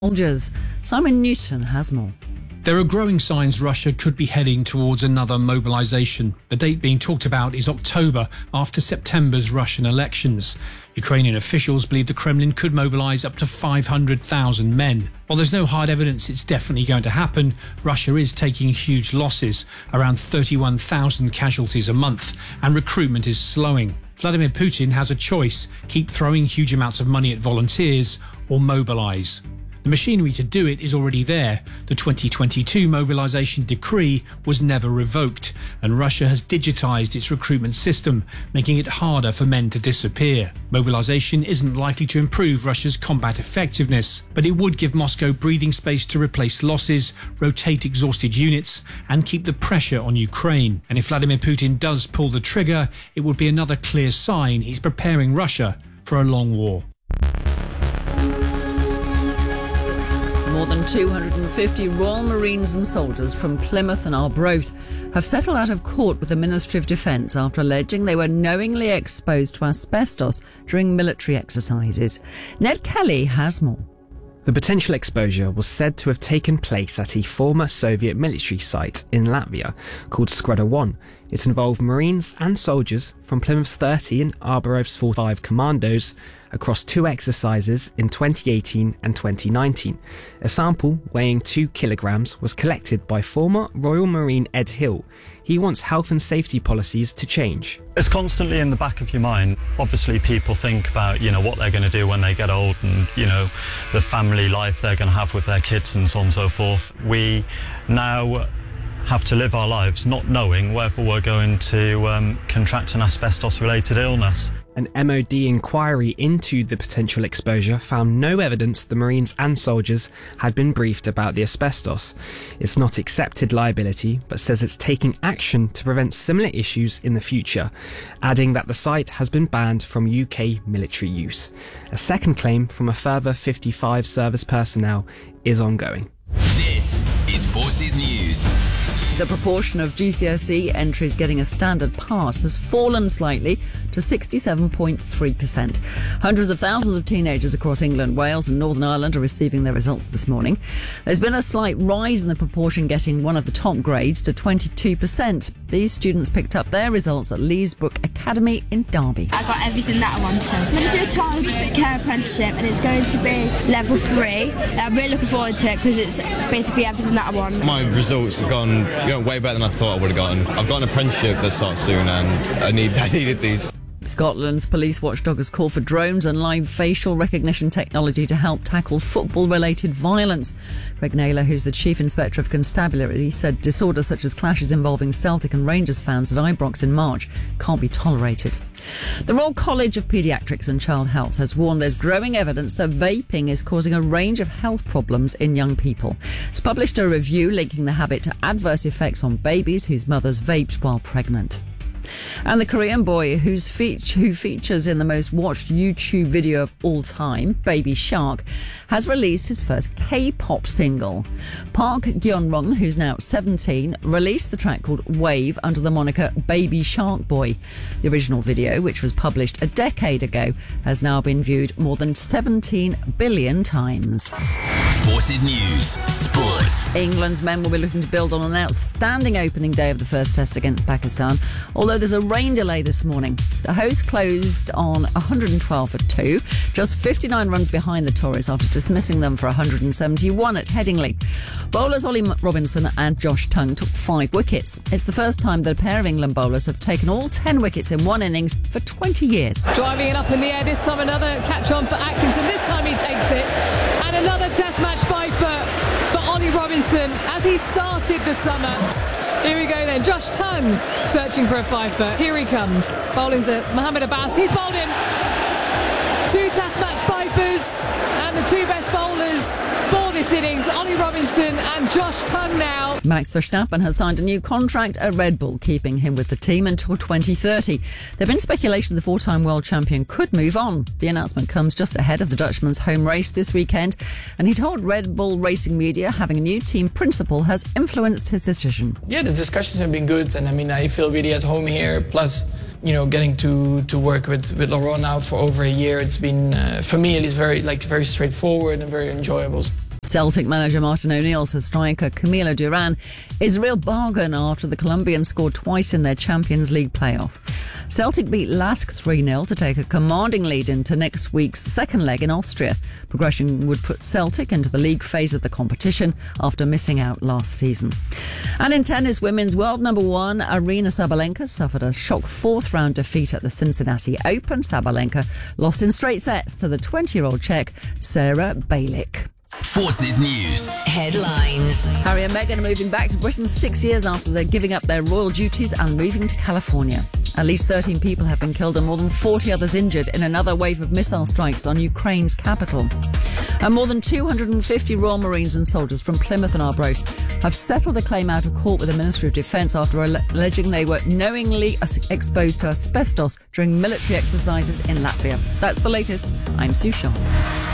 soldiers. Simon Newton has more. There are growing signs Russia could be heading towards another mobilisation. The date being talked about is October, after September's Russian elections. Ukrainian officials believe the Kremlin could mobilise up to 500,000 men. While there's no hard evidence it's definitely going to happen, Russia is taking huge losses, around 31,000 casualties a month, and recruitment is slowing. Vladimir Putin has a choice: keep throwing huge amounts of money at volunteers or mobilise. The machinery to do it is already there. The 2022 mobilisation decree was never revoked, and Russia has digitised its recruitment system, making it harder for men to disappear. Mobilisation isn't likely to improve Russia's combat effectiveness, but it would give Moscow breathing space to replace losses, rotate exhausted units, and keep the pressure on Ukraine. And if Vladimir Putin does pull the trigger, it would be another clear sign he's preparing Russia for a long war. More than 250 Royal Marines and soldiers from Plymouth and Arbroath have settled out of court with the Ministry of Defence after alleging they were knowingly exposed to asbestos during military exercises. Ned Kelly has more. The potential exposure was said to have taken place at a former Soviet military site in Latvia called Skredo 1. It involved Marines and soldiers from Plymouth's 30 and Arbroath's 45 commandos across two exercises in 2018 and 2019. A sample weighing 2 kilograms was collected by former Royal Marine Ed Hill. He wants health and safety policies to change. It's constantly in the back of your mind. Obviously, people think about, what they're going to do when they get old and, the family life they're going to have with their kids and so on and so forth. We now have to live our lives not knowing whether we're going to contract an asbestos-related illness. An MOD inquiry into the potential exposure found no evidence the Marines and soldiers had been briefed about the asbestos. It's not accepted liability, but says it's taking action to prevent similar issues in the future, adding that the site has been banned from UK military use. A second claim from a further 55 service personnel is ongoing. This is Forces News. The proportion of GCSE entries getting a standard pass has fallen slightly to 67.3%. Hundreds of thousands of teenagers across England, Wales and Northern Ireland are receiving their results this morning. There's been a slight rise in the proportion getting one of the top grades to 22%. These students picked up their results at Leesbrook Academy in Derby. I got everything that I wanted. I'm going to do a child care apprenticeship and it's going to be level 3. I'm really looking forward to it because it's basically everything that I want. My results have gone way better than I thought I would have gotten. I've got an apprenticeship that starts soon and I needed these. Scotland's police watchdog has called for drones and live facial recognition technology to help tackle football-related violence. Greg Naylor, who's the Chief Inspector of Constabulary, said disorders such as clashes involving Celtic and Rangers fans at Ibrox in March can't be tolerated. The Royal College of Paediatrics and Child Health has warned there's growing evidence that vaping is causing a range of health problems in young people. It's published a review linking the habit to adverse effects on babies whose mothers vaped while pregnant. And the Korean boy who features in the most watched YouTube video of all time, Baby Shark, has released his first K-pop single. Park Gyeonrong, who's now 17, released the track called Wave under the moniker Baby Shark Boy. The original video, which was published a decade ago, has now been viewed more than 17 billion times. Forces News Sports. England's men will be looking to build on an outstanding opening day of the first test against Pakistan, although there's a rain delay this morning. The hosts closed on 112 for 2, just 59 runs behind the Tories after dismissing them for 171 at Headingley. Bowlers Ollie Robinson and Josh Tongue took 5 wickets. It's the first time that a pair of England bowlers have taken all 10 wickets in one innings for 20 years. Driving it up in the air, this time another catch on for Atkinson. This time he takes it. And another test match five for Ollie Robinson as he started the summer. Here we go then, Josh Tongue searching for a 5-foot. Here he comes, bowling to Mohamed Abbas. He's bowled him. 2 test match fifers and the 2 best bowlers for this innings, Ollie Robinson and Josh Tongue now. Max Verstappen has signed a new contract at Red Bull, keeping him with the team until 2030. There have been speculation the 4-time world champion could move on. The announcement comes just ahead of the Dutchman's home race this weekend, and he told Red Bull Racing Media having a new team principal has influenced his decision. Yeah, the discussions have been good, and I feel really at home here. Plus, getting to work with Laurent now for over a year, it's been for me at least very straightforward and very enjoyable. Celtic manager Martin O'Neill says striker Camila Duran is a real bargain after the Colombians scored twice in their Champions League playoff. Celtic beat Lask 3-0 to take a commanding lead into next week's second leg in Austria. Progression would put Celtic into the league phase of the competition after missing out last season. And in tennis, women's world number one Aryna Sabalenka suffered a shock fourth round defeat at the Cincinnati Open. Sabalenka lost in straight sets to the 20-year-old Czech Sarah Balic. Forces News. Headlines. Harry and Meghan are moving back to Britain 6 years after they're giving up their royal duties and moving to California. At least 13 people have been killed and more than 40 others injured in another wave of missile strikes on Ukraine's capital. And more than 250 Royal Marines and soldiers from Plymouth and Arbroath have settled a claim out of court with the Ministry of Defence after alleging they were knowingly exposed to asbestos during military exercises in Latvia. That's the latest. I'm Sue Shaw.